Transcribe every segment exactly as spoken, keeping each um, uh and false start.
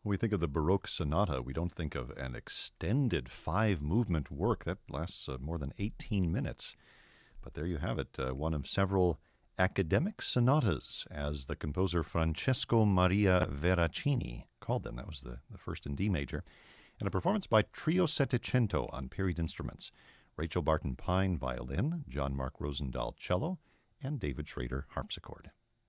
When we think of the Baroque sonata, we don't think of an extended five-movement work that lasts uh, more than eighteen minutes. But there you have it, uh, one of several academic sonatas, as the composer Francesco Maria Veracini called them. That was the, the first in D major. And a performance by Trio Settecento on period instruments. Rachel Barton Pine, violin, John Mark Rosendahl, cello, and David Schrader, harpsichord.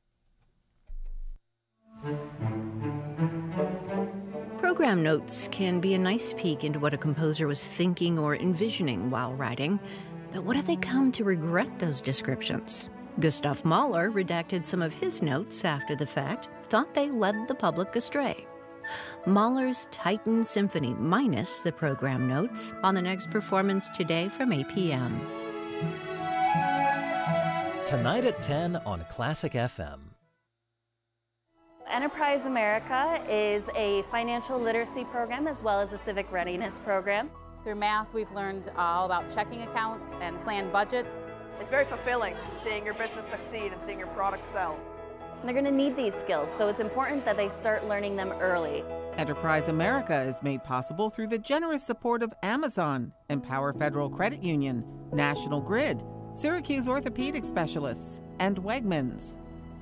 Program notes can be a nice peek into what a composer was thinking or envisioning while writing. But what if they come to regret those descriptions? Gustav Mahler redacted some of his notes after the fact, thought they led the public astray. Mahler's Titan Symphony minus the program notes on the next performance today from eight p.m. Tonight at ten on Classic F M. Enterprise America is a financial literacy program as well as a civic readiness program. Through math, we've learned all about checking accounts and planned budgets. It's very fulfilling seeing your business succeed and seeing your products sell. And they're going to need these skills, so it's important that they start learning them early. Enterprise America is made possible through the generous support of Amazon, Empower Federal Credit Union, National Grid, Syracuse Orthopedic Specialists, and Wegmans.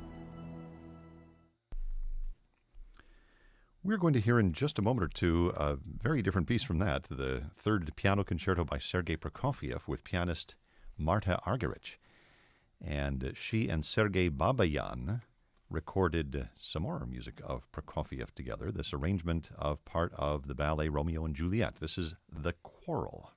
We're going to hear in just a moment or two a very different piece from that, the third piano concerto by Sergei Prokofiev with pianist Marta Argerich. And she and Sergei Babayan recorded some more music of Prokofiev together, this arrangement of part of the ballet Romeo and Juliet. This is The Quarrel.